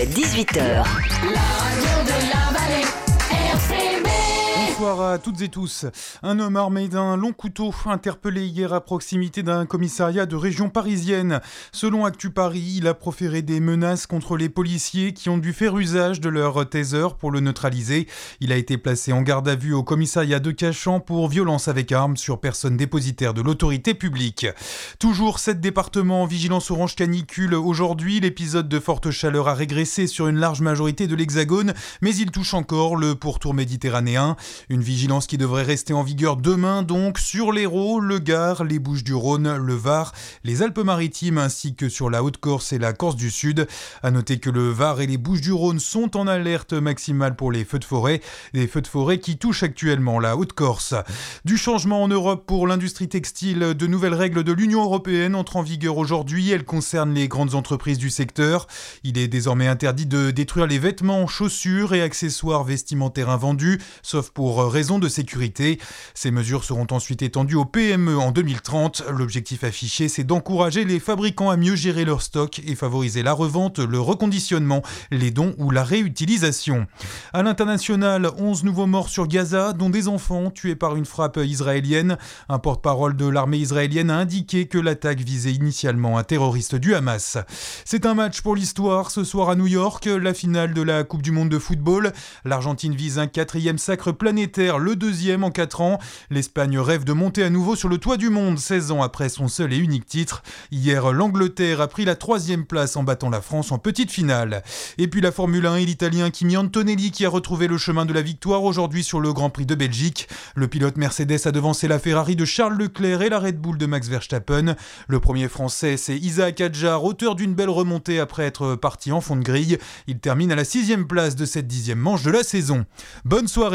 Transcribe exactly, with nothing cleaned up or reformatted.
dix-huit heures. La radio de la vallée, R C B. Bonsoir à toutes et tous. Un homme armé d'un long couteau interpellé hier à proximité d'un commissariat de région parisienne. Selon Actu Paris, il a proféré des menaces contre les policiers qui ont dû faire usage de leur taser pour le neutraliser. Il a été placé en garde à vue au commissariat de Cachan pour violence avec arme sur personne dépositaire de l'autorité publique. Toujours sept départements en vigilance orange canicule. Aujourd'hui, l'épisode de forte chaleur a régressé sur une large majorité de l'Hexagone, mais il touche encore le pourtour méditerranéen. Une vigilance qui devrait rester en vigueur demain donc sur l'Hérault, le Gard, les Bouches-du-Rhône, le Var, les Alpes-Maritimes ainsi que sur la Haute-Corse et la Corse du Sud. À noter que le Var et les Bouches-du-Rhône sont en alerte maximale pour les feux de forêt, des feux de forêt qui touchent actuellement la Haute-Corse. Du changement en Europe pour l'industrie textile, de nouvelles règles de l'Union européenne entrent en vigueur aujourd'hui. Elles concernent les grandes entreprises du secteur. Il est désormais interdit de détruire les vêtements, chaussures et accessoires vestimentaires invendus, sauf pour raison de sécurité. Ces mesures seront ensuite étendues aux P M E en deux mille trente. L'objectif affiché, c'est d'encourager les fabricants à mieux gérer leur stock et favoriser la revente, le reconditionnement, les dons ou la réutilisation. À l'international, onze nouveaux morts sur Gaza, dont des enfants tués par une frappe israélienne. Un porte-parole de l'armée israélienne a indiqué que l'attaque visait initialement un terroriste du Hamas. C'est un match pour l'histoire ce soir à New York, la finale de la Coupe du Monde de football. L'Argentine vise un quatrième sacre planétaire, le deuxième en quatre ans. L'Espagne rêve de monter à nouveau sur le toit du monde, seize ans après son seul et unique titre. Hier, l'Angleterre a pris la troisième place en battant la France en petite finale. Et puis la Formule un et l'Italien Kimi Antonelli qui a retrouvé le chemin de la victoire aujourd'hui sur le Grand Prix de Belgique. Le pilote Mercedes a devancé la Ferrari de Charles Leclerc et la Red Bull de Max Verstappen. Le premier français, c'est Isaac Hadjar, auteur d'une belle remontée après être parti en fond de grille. Il termine à la sixième place de cette dixième manche de la saison. Bonne soirée.